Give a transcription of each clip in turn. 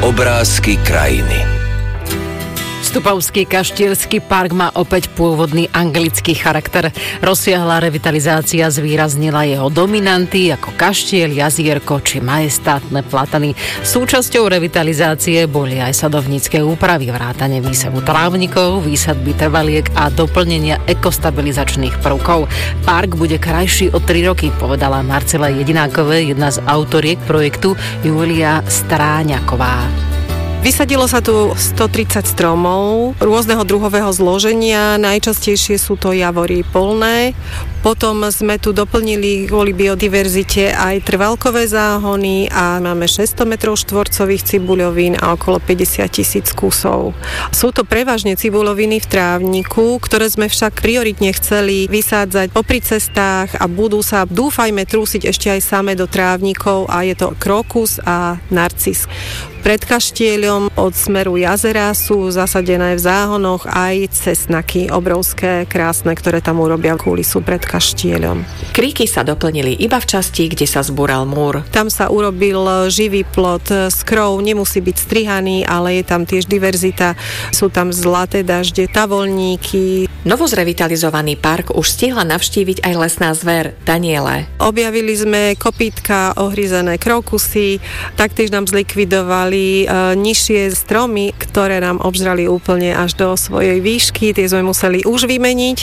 Obrázky krajiny. Stupovský kaštielský park má opäť pôvodný anglický charakter. Rozsiahla revitalizácia zvýraznila jeho dominanty ako kaštiel, jazierko či majestátne platany. Súčasťou revitalizácie boli aj sadovnícke úpravy, vrátane výsevu trávnikov, výsadby trvaliek a doplnenia ekostabilizačných prvkov. Park bude krajší o 3 roky, povedala Marcela Jedinákovej, jedna z autoriek projektu Julia Stráňaková. Vysadilo sa tu 130 stromov rôzneho druhového zloženia, najčastejšie sú to javory polné. Potom sme tu doplnili kvôli biodiverzite aj trvalkové záhony a máme 600 metrov štvorcových cibuľovín a okolo 50 000 kusov. Sú to prevažne cibuľoviny v trávniku, ktoré sme však prioritne chceli vysádzať popri cestách a budú sa, dúfajme, trúsiť ešte aj samé do trávnikov a je to krokus a narcis. Pred kaštieľom od smeru jazera sú zasadené v záhonoch aj cesnaky, obrovské, krásne, ktoré tam urobia kulisu pred kaštieľom. Kríky sa doplnili iba v časti, kde sa zbúral múr. Tam sa urobil živý plot z krov, nemusí byť strihaný, ale je tam tiež diverzita. Sú tam zlaté dažde, tavolníky. Novozrevitalizovaný park už stihla navštíviť aj lesná zver Daniele. Objavili sme kopítka, ohryzené krokusy, taktiež nám zlikvidovali nižšie stromy, ktoré nám obžrali úplne až do svojej výšky, tie sme museli už vymeniť.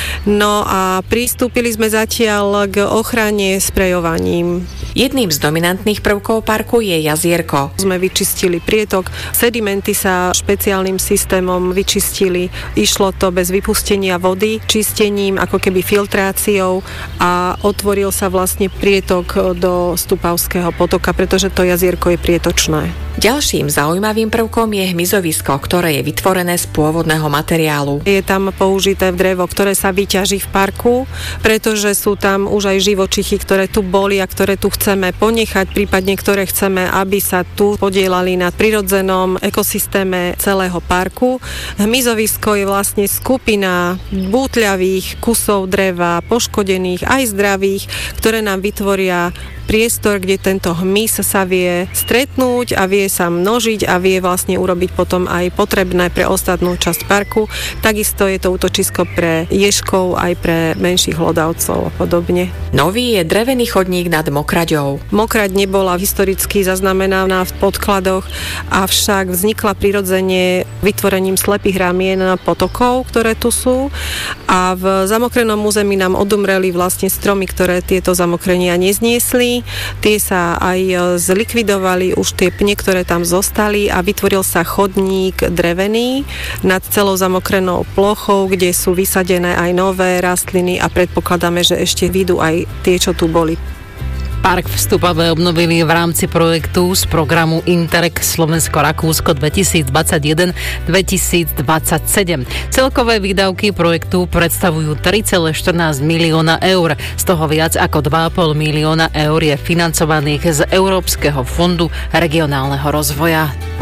No a pristúpili sme zatiaľ k ochrane sprejovaním. Jedným z dominantných prvkov parku je jazierko. Sme vyčistili prietok, sedimenty sa špeciálnym systémom vyčistili. Išlo to bez vypustenia vody, čistením, ako keby filtráciou a otvoril sa vlastne prietok do Stupavského potoka, pretože to jazierko je prietočné. Ďalším zaujímavým prvkom je hmyzovisko, ktoré je vytvorené z pôvodného materiálu. Je tam použité drevo, ktoré sa vyťaží v parku, pretože sú tam už aj živočichy, ktoré tu boli a ktoré tu chceme ponechať, prípadne ktoré chceme, aby sa tu podielali na prirodzenom ekosystéme celého parku. Hmyzovisko je vlastne skupina bútľavých kusov dreva, poškodených aj zdravých, ktoré nám vytvoria priestor, kde tento hmyz sa vie stretnúť a vie sa množiť a vie vlastne urobiť potom aj potrebné pre ostatnú časť parku. Takisto je to útočisko pre ježkov aj pre menších hlodavcov a podobne. Nový je drevený chodník nad Mokraďou. Mokraď nebola historicky zaznamenaná v podkladoch, avšak vznikla prirodzene vytvorením slepých ramien potokov, ktoré tu sú, a v zamokrenom území nám odumreli vlastne stromy, ktoré tieto zamokrenia nezniesli. Tie sa aj zlikvidovali, už tie pne, ktoré tam zostali, a vytvoril sa chodník drevený nad celou zamokrenou plochou, kde sú vysadené aj nové rastliny a predpokladáme, že ešte vyjdú aj tie, čo tu boli. Park v Stupave obnovili v rámci projektu z programu Interreg Slovensko-Rakúsko 2021-2027. Celkové výdavky projektu predstavujú 3,14 milióna eur. Z toho viac ako 2,5 milióna eur je financovaných z Európskeho fondu regionálneho rozvoja.